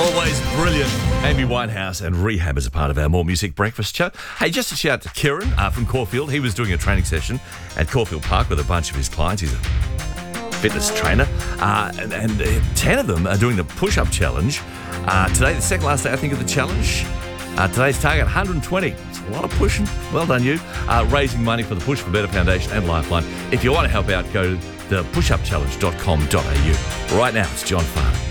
Always brilliant. Amy Winehouse and Rehab as a part of our More Music Breakfast show. Hey, just a shout out to Kieran from Caulfield. He was doing a training session at Caulfield Park with a bunch of his clients. He's a fitness trainer. And 10 of them are doing the push-up challenge. Today, the second last day, I think, of the challenge. Today's target, 120. It's a lot of pushing. Well done, you. Raising money for the Push for Better Foundation and Lifeline. If you want to help out, go to thepushupchallenge.com.au. Right now, it's John Farnham.